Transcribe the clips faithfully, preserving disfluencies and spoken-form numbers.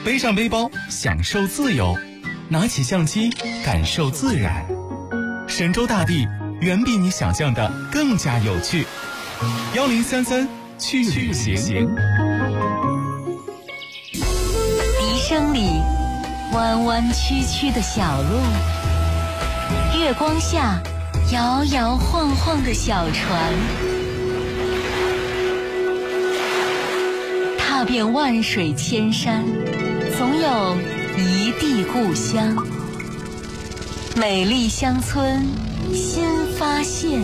背上背包享受自由，拿起相机感受自然。神州大地远比你想象的更加有趣。幺零三三去旅行。 笛声里弯弯曲曲的小路，月光下摇摇晃晃的小船，踏遍万水千山，总有一地故乡。美丽乡村新发现。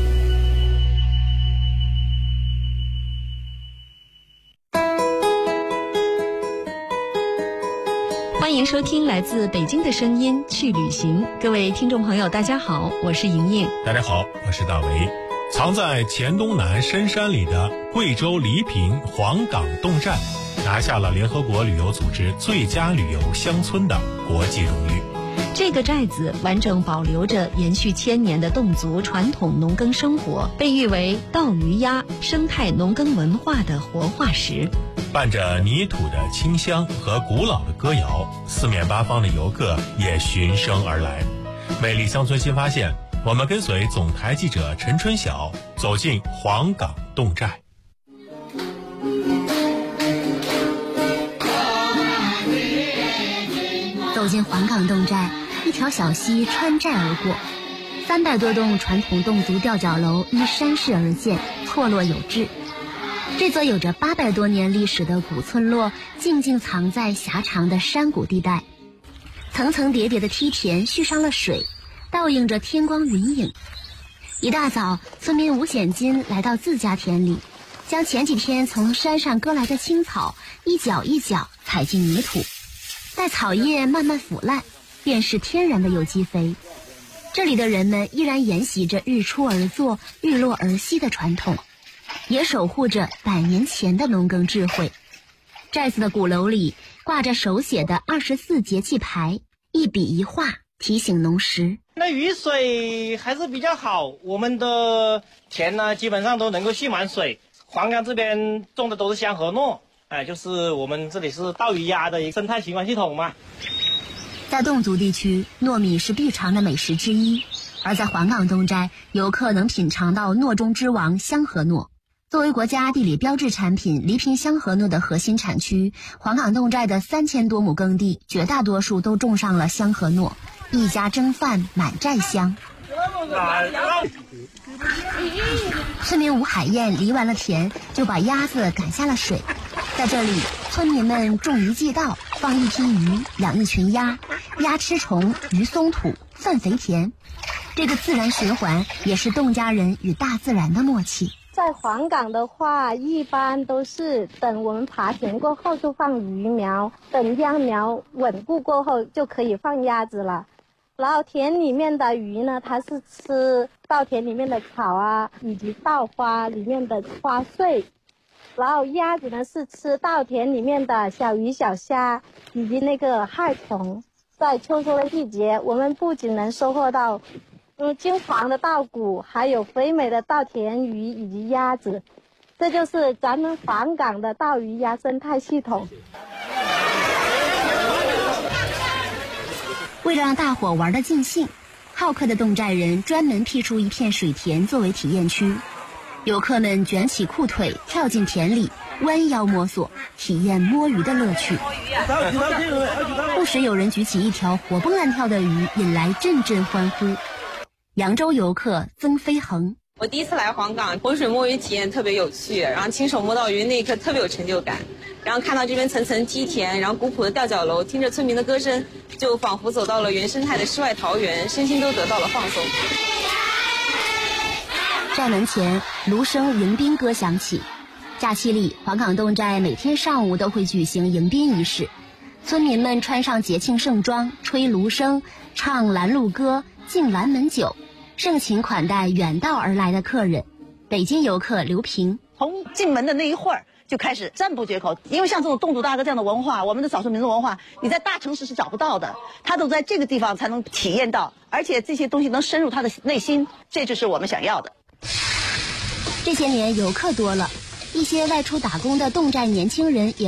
欢迎收听来自北京的声音去旅行。各位听众朋友大家好，我是莹莹。 大家好，我是大为。藏在黔东南深山里的贵州黎平黄岗侗寨拿下了联合国旅游组织最佳旅游乡村的国际荣誉。 这个寨子完整保留着延续千年的侗族传统农耕生活，被誉为稻鱼鸭生态农耕文化的活化石。 伴着泥土的清香和古老的歌谣，四面八方的游客也循声而来。美丽乡村新发现，我们跟随总台记者陈春晓走进黄岗侗寨。 走进黄岗侗寨，一条小溪穿寨而过，三百多栋传统侗族吊脚楼依山势而建，错落有致。这座有着八百多年历史的古村落，静静藏在狭长的山谷地带。层层叠叠的梯田蓄上了水，倒映着天光云影。一大早，村民吴显金来到自家田里，将前几天从山上割来的青草一角一角踩进泥土，待草叶慢慢腐烂，便是天然的有机肥。这里的人们依然沿袭着日出而作、日落而息的传统，也守护着百年前的农耕智慧。寨子的鼓楼里挂着手写的二十四节气牌，一笔一画提醒农时。 那雨水还是比较好，我们的田呢基本上都能够蓄满水。黄岗这边种的都是香河糯，哎，就是我们这里是稻鱼鸭的一个生态循环系统嘛。 在侗族地区，糯米是必尝的美食之一，而在黄岗侗寨，游客能品尝到糯中之王香河糯。作为国家地理标志产品黎平香河糯的核心产区，黄岗侗寨的三千多亩耕地，绝大多数都种上了香河糯，一家蒸饭满寨香。村民吴海燕犁完了田，就把鸭子赶下了水。在这里，村民们种一季稻，放一批鱼，养一群鸭，鸭吃虫，鱼松土，饭肥田。这个自然循环也是侗家人与大自然的默契。 在黄岗的话，一般都是等我们耙田过后就放鱼苗，等秧苗稳固过后就可以放鸭子了。然后田里面的鱼呢，它是吃稻田里面的草啊，以及稻花里面的花穗。然后鸭子呢是吃稻田里面的小鱼小虾以及那个害虫。在秋收的季节，我们不仅能收获到嗯金黄的稻谷，还有肥美的稻田鱼以及鸭子，这就是咱们黄岗的稻鱼鸭生态系统。 为了让大伙玩得尽兴，好客的侗寨人专门辟出一片水田作为体验区，游客们卷起裤腿跳进田里，弯腰摸索，体验摸鱼的乐趣。不时有人举起一条活蹦乱跳的鱼，引来阵阵欢呼。扬州游客曾飞恒， 我第一次来黄岗，浑水摸鱼体验特别有趣，然后亲手摸到鱼那一刻特别有成就感，然后看到这边层层梯田，然后古朴的吊脚楼，听着村民的歌声，就仿佛走到了原生态的世外桃源，身心都得到了放松。 寨门前芦笙迎宾歌响起，假期里黄岗侗寨每天上午都会举行迎宾仪式，村民们穿上节庆盛装，吹芦笙，唱拦路歌，敬拦门酒，盛情款待远道而来的客人。北京游客刘平， 从进门的那一会儿就开始赞不绝口，因为像这种侗族大歌这样的文化，我们的少数民族文化，你在大城市是找不到的，他都在这个地方才能体验到，而且这些东西能深入他的内心，这就是我们想要的。 这些年游客多了，一些外出打工的侗寨年轻人也